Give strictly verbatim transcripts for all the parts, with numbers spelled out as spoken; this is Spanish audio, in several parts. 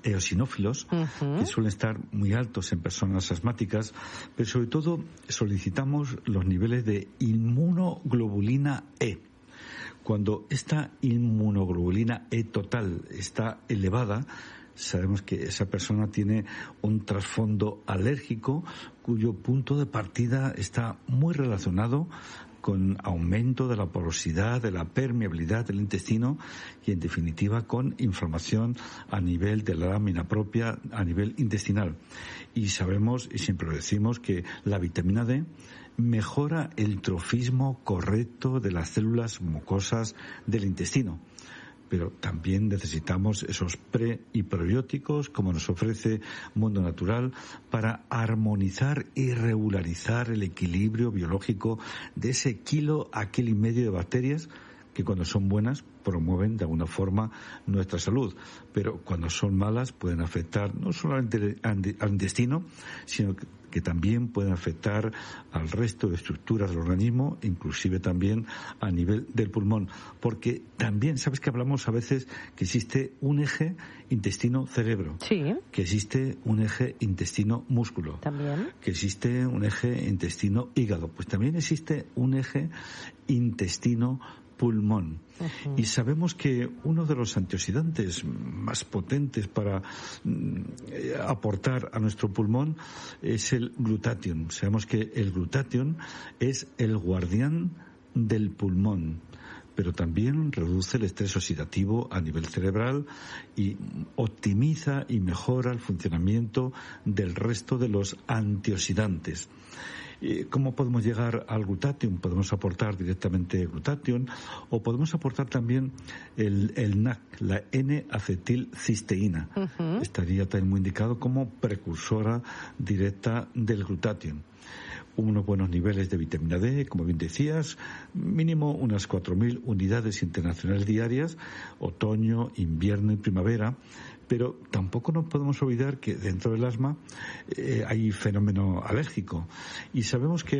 eosinófilos, uh-huh. que suelen estar muy altos en personas asmáticas, pero sobre todo solicitamos los niveles de inmunoglobulina E. Cuando esta inmunoglobulina E total está elevada, sabemos que esa persona tiene un trasfondo alérgico cuyo punto de partida está muy relacionado con aumento de la porosidad, de la permeabilidad del intestino y, en definitiva, con inflamación a nivel de la lámina propia, a nivel intestinal. Y sabemos, y siempre lo decimos, que la vitamina D mejora el trofismo correcto de las células mucosas del intestino. Pero también necesitamos esos pre y probióticos, como nos ofrece Mundo Natural, para armonizar y regularizar el equilibrio biológico de ese kilo a kilo y medio de bacterias que, cuando son buenas, promueven de alguna forma nuestra salud, pero cuando son malas pueden afectar no solamente al intestino, sino que que también pueden afectar al resto de estructuras del organismo, inclusive también a nivel del pulmón, porque también, ¿sabes que hablamos a veces que existe un eje intestino-cerebro? Sí. Que existe un eje intestino-músculo. También. Que existe un eje intestino-hígado. Pues también existe un eje intestino pulmón. Uh-huh. Y sabemos que uno de los antioxidantes más potentes para mm, aportar a nuestro pulmón es el glutatión. Sabemos que el glutatión es el guardián del pulmón, pero también reduce el estrés oxidativo a nivel cerebral y optimiza y mejora el funcionamiento del resto de los antioxidantes. ¿Cómo podemos llegar al glutatión? Podemos aportar directamente glutatión o podemos aportar también el, el N A C, la N-acetilcisteína. Uh-huh. Estaría también muy indicado como precursora directa del glutatión. Unos buenos niveles de vitamina D, como bien decías, mínimo unas cuatro mil unidades internacionales diarias, otoño, invierno y primavera. Pero tampoco nos podemos olvidar que dentro del asma eh, hay fenómeno alérgico. Y sabemos que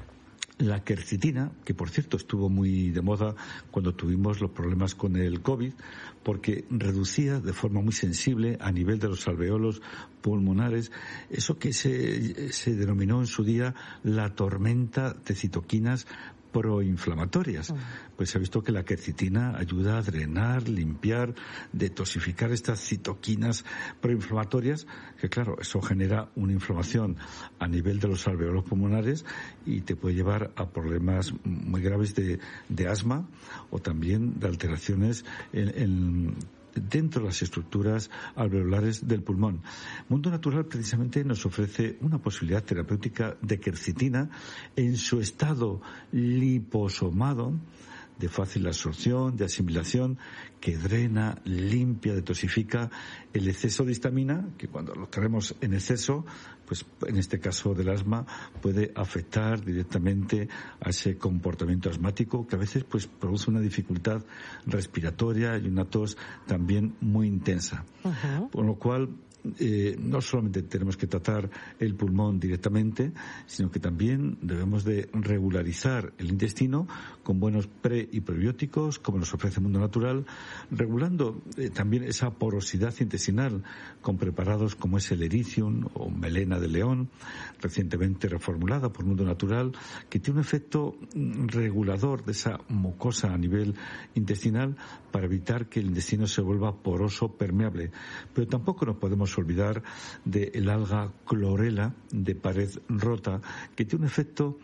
la quercetina, que por cierto estuvo muy de moda cuando tuvimos los problemas con el COVID, porque reducía de forma muy sensible a nivel de los alveolos pulmonares eso que se, se denominó en su día la tormenta de citoquinas proinflamatorias. Pues se ha visto que la quercetina ayuda a drenar, limpiar, detoxificar estas citoquinas proinflamatorias, que claro, eso genera una inflamación a nivel de los alveolos pulmonares y te puede llevar a problemas muy graves de, de asma o también de alteraciones en, en dentro de las estructuras alveolares del pulmón. Mundo Natural precisamente nos ofrece una posibilidad terapéutica de quercetina en su estado liposomado, de fácil absorción, de asimilación, que drena, limpia, detoxifica el exceso de histamina, que cuando lo tenemos en exceso, pues en este caso del asma, puede afectar directamente a ese comportamiento asmático que a veces pues produce una dificultad respiratoria y una tos también muy intensa. Uh-huh. Por lo cual, Eh, no solamente tenemos que tratar el pulmón directamente, sino que también debemos de regularizar el intestino con buenos pre y probióticos, como nos ofrece Mundo Natural, regulando eh, también esa porosidad intestinal con preparados como es el Ericium o melena de león, recientemente reformulada por Mundo Natural, que tiene un efecto regulador de esa mucosa a nivel intestinal para evitar que el intestino se vuelva poroso, permeable. Pero tampoco nos podemos olvidar del alga clorela de pared rota, que tiene un efecto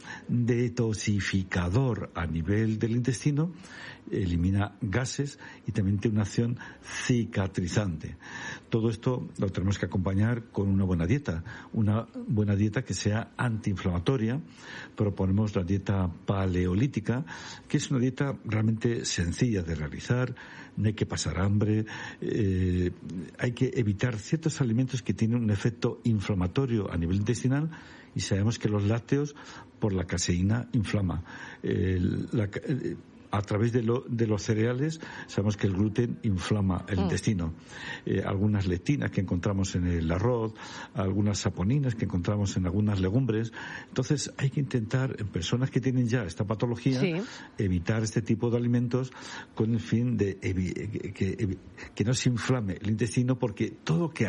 detoxificador a nivel del intestino, elimina gases y también tiene una acción cicatrizante. Todo esto lo tenemos que acompañar con una buena dieta, una buena dieta que sea antiinflamatoria. Proponemos la dieta paleolítica, que es una dieta realmente sencilla de realizar, no hay que pasar hambre, eh, hay que evitar ciertos alimentos que tienen un efecto inflamatorio a nivel intestinal, y sabemos que los lácteos, por la caseína, inflama. Eh, la, eh, a través de, lo, de los cereales sabemos que el gluten inflama el mm. intestino. Eh, algunas lectinas que encontramos en el arroz, algunas saponinas que encontramos en algunas legumbres. Entonces hay que intentar, en personas que tienen ya esta patología, sí. evitar este tipo de alimentos con el fin de evi- que, que, que no se inflame el intestino, porque todo lo que